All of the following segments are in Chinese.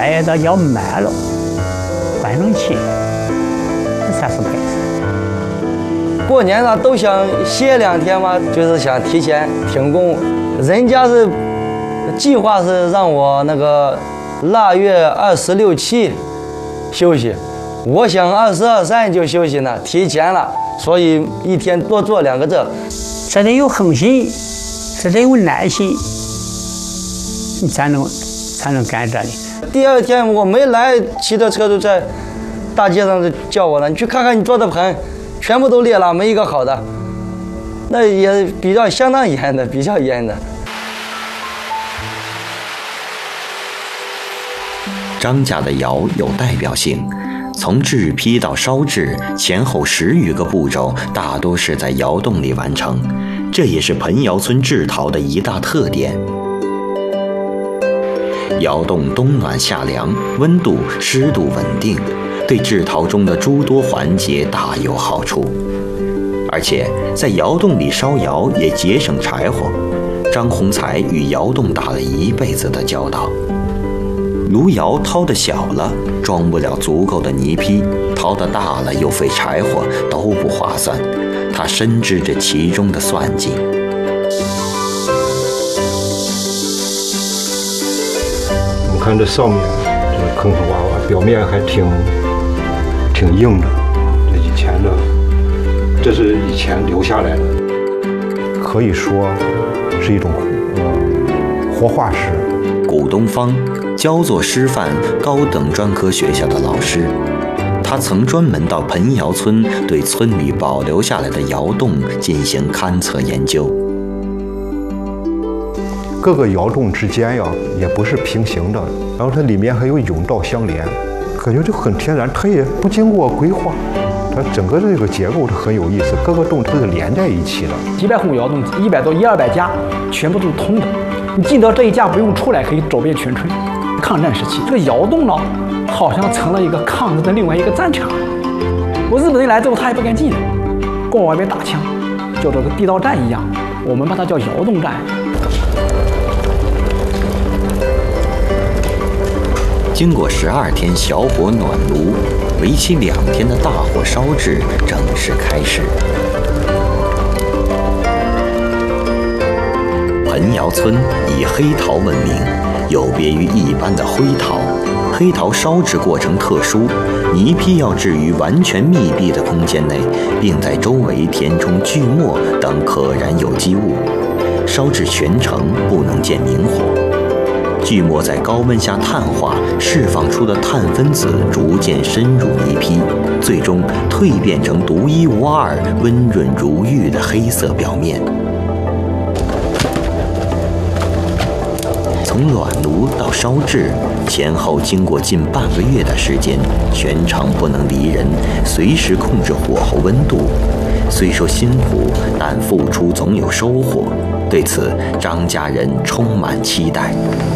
再也到要慢了，半种钱，这才是本事。 过年了都想歇2天嘛，就是想提前停工。人家是计划是让我那个腊月26、7休息，我想22、23就休息了，提前了，所以一天多做2个这。 这得有恒心，这得有耐心，你才能干这里。 第2天我没来，骑着车就在大街上就叫我了，你去看看你做的盆，全部都裂了，没一个好的。那也相当严的，比较严的。 张家的窑有代表性，从制坯到烧制前后10余个步骤，大多是在窑洞里完成，这也是盆窑村制陶的一大特点。窑洞冬暖夏凉，温度湿度稳定，对制陶中的诸多环节大有好处。而且在窑洞里烧窑也节省柴火。张洪才与窑洞打了1辈子的交道。炉窑掏得小了，装不了足够的泥坯；掏得大了，又费柴火，都不划算。他深知这其中的算计。 我们看这上面这个坑坑洼洼，表面还挺硬的。这是以前留下来的，可以说是一种活化石。 古东方，焦作师范高等专科学校的老师，他曾专门到盆窑村对村里保留下来的窑洞进行勘测研究。 各个窑洞之间呀，也不是平行的，然后它里面还有甬道相连，感觉就很天然，它也不经过规划。它整个这个结构是很有意思，各个洞它是连在一起的。 几百户窑洞，100多100-200家，全部都是通的。你进到这一家不用出来，可以走遍全村。抗战时期，这个窑洞呢，好像成了一个抗日的另外一个战场。我日本人来之后，他也不敢进来，跟我外面打枪，就这个地道战一样，我们把它叫窑洞战。 经过12天小火暖炉，为期2天的大火烧制正式开始。盆窑村以黑陶闻名，有别于一般的灰陶。黑陶烧制过程特殊，泥坯要置于完全密闭的空间内，并在周围填充锯末等可燃有机物，烧制全程不能见明火。锯末在高温下碳化，释放出的碳分子逐渐深入泥坯，最终蜕变成独一无二、温润如玉的黑色表面。从暖炉到烧制，前后经过近半个月的时间，全程不能离人，随时控制火候温度。虽说辛苦，但付出总有收获。对此，张家人充满期待。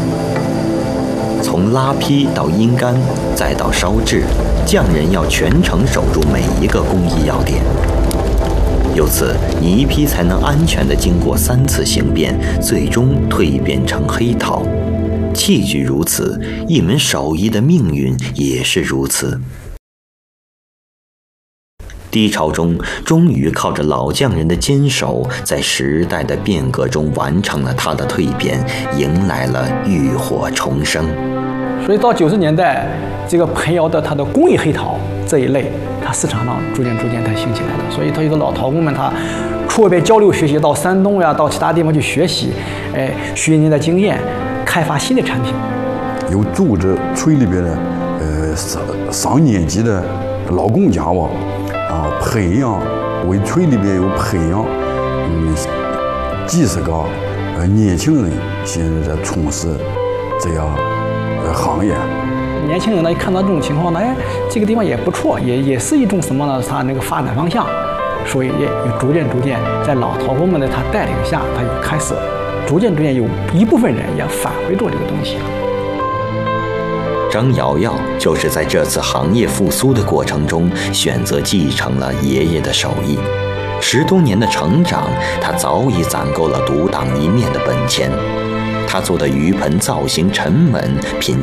从拉坯到阴干，再到烧制，匠人要全程守住每一个工艺要点。由此，泥坯才能安全地经过3次形变，最终蜕变成黑陶。器具如此，一门手艺的命运也是如此。低潮中，终于靠着老匠人的坚守，在时代的变革中完成了它的蜕变，迎来了浴火重生。 所以到90年代，这个盆窑的它的工艺黑陶这一类，它市场上逐渐才兴起来的。所以它有的老陶工们，他出外边交流学习，到山东呀，到其他地方去学习，学人家的经验，开发新的产品。 有组织村里边的上年纪的老工匠吧。培养为村里边有培养几十个年轻人，现在在从事这样行业。 年轻人呢，一看到这种情况呢，这个地方也不错，也是一种什么呢？它那个发展方向，所以也逐渐在老陶工们的他带领下，他也开始逐渐有一部分人也返回做这个东西了。 张瑶瑶就是在这次行业复苏的过程中，选择继承了爷爷的手艺。10多年的成长，他早已攒够了独当一面的本钱。他做的鱼盆造型沉稳，品